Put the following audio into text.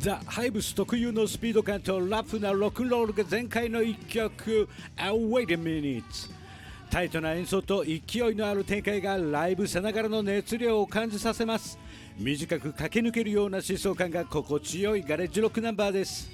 ザ・ハイブス特有のスピード感とラフなロックンロールが全開の一曲 Wait a Minute。 タイトな演奏と勢いのある展開がライブさながらの熱量を感じさせます。短く駆け抜けるような疾走感が心地よいガレージロックナンバーです。